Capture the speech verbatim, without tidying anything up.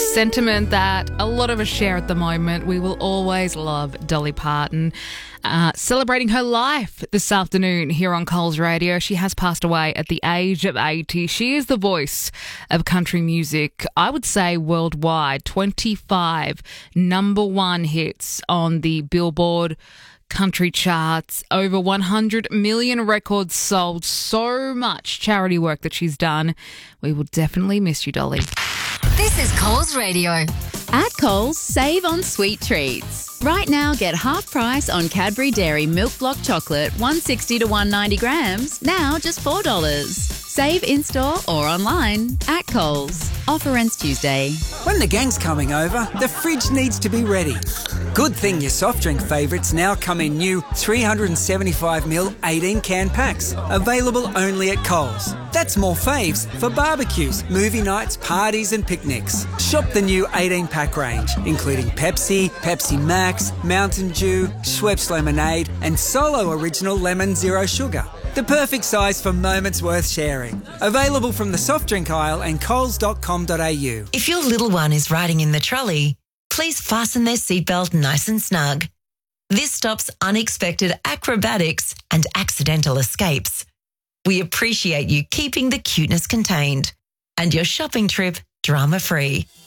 sentiment that a lot of us share at the moment. We will always love Dolly Parton. Uh, celebrating her life this afternoon here on Coles Radio. She has passed away at the age of eighty. She is the voice of country music, I would say worldwide. twenty-five number one hits on the Billboard country charts, over one hundred million records sold, so much charity work that she's done. We will definitely miss you, Dolly. This is Coles Radio. At Coles, save on sweet treats. Right now, get half price on Cadbury Dairy Milk Block Chocolate, one sixty to one ninety grams, now just four dollars. Save in-store or online at Coles. Offer ends Tuesday. When the gang's coming over, the fridge needs to be ready. Good thing your soft drink favourites now come in new three hundred seventy-five milliliter eighteen can packs, available only at Coles. That's more faves for barbecues, movie nights, parties and picnics. Shop the new eighteen pack range, including Pepsi, Pepsi Max, Mountain Dew, Schweppes Lemonade and Solo Original Lemon Zero Sugar. The perfect size for moments worth sharing. Available from the soft drink aisle and coles dot com dot a u. If your little one is riding in the trolley, please fasten their seatbelt nice and snug. This stops unexpected acrobatics and accidental escapes. We appreciate you keeping the cuteness contained and your shopping trip drama-free.